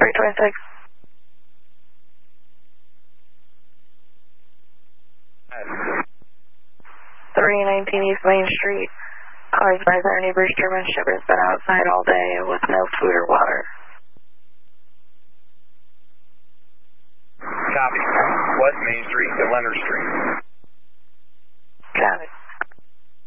326. 319 East Main Street. Cars by our neighbor's German Shepherd's been outside all day with no food or water. Copy. West Main Street to Leonard Street. Got it.